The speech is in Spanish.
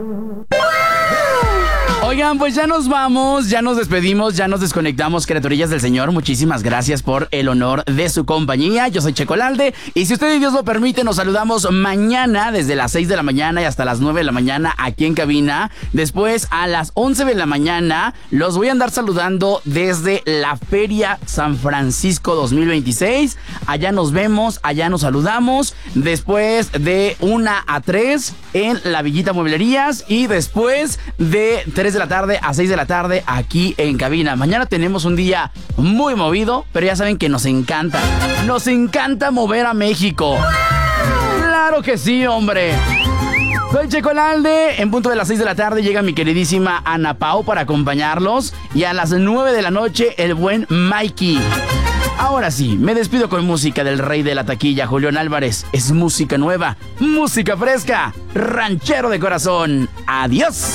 Oigan, pues ya nos vamos, ya nos despedimos, ya nos desconectamos, criaturillas del Señor. Muchísimas gracias por el honor de su compañía. Yo soy Checolalde y si usted y Dios lo permite, nos saludamos mañana desde las 6 de la mañana y hasta las 9 de la mañana aquí en cabina. Después a las 11 de la mañana los voy a andar saludando desde la Feria San Francisco 2026. Allá nos vemos, allá nos saludamos. Después de 1 a 3 en la Villita Mueblerías y después de 3 de la tarde a 6 de la tarde aquí en cabina. Mañana tenemos un día muy movido, pero ya saben que nos encanta mover a México. ¡Claro que sí, hombre! Soy Checolalde. En punto de las 6 de la tarde llega mi queridísima Ana Pau para acompañarlos y a las 9 de la noche el buen Mikey. Ahora sí, me despido con música del rey de la taquilla, Julián Álvarez. Es música nueva, música fresca, ranchero de corazón. ¡Adiós!